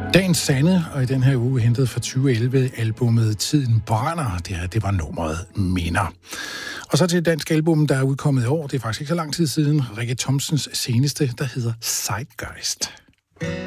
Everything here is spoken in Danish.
Dagens Sande, og i den her uge hentet fra 2011 albumet Tiden brænder. Det var nummeret Minder. Og så til et dansk album, der er udkommet i år. Det er faktisk ikke så lang tid siden. Rikke Thomsens seneste, der hedder Zeitgeist.